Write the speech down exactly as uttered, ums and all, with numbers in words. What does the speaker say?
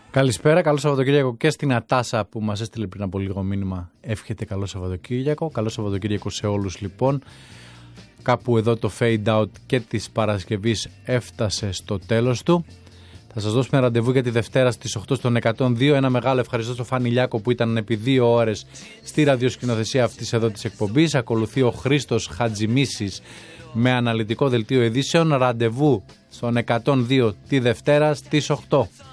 Καλησπέρα, καλό Σαββατοκύριακο και στην Ατάσα που μας έστειλε πριν από λίγο μήνυμα. Εύχεται καλό Σαββατοκύριακο. Καλό Σαββατοκύριακο σε όλους λοιπόν. Κάπου εδώ το fade out και της Παρασκευής έφτασε στο τέλος του. Θα σας δώσουμε ραντεβού για τη Δευτέρα στις οκτώ στον εκατόν δύο. Ένα μεγάλο ευχαριστώ στο Φάνη Λιάκο που ήταν επί δύο ώρες στη ραδιοσκηνοθεσία αυτής εδώ της εκπομπής. Ακολουθεί ο Χρήστος Χατζημίσης με αναλυτικό δελτίο ειδήσεων. Ραντεβού στον εκατόν δύο τη Δευτέρα στις οκτώ.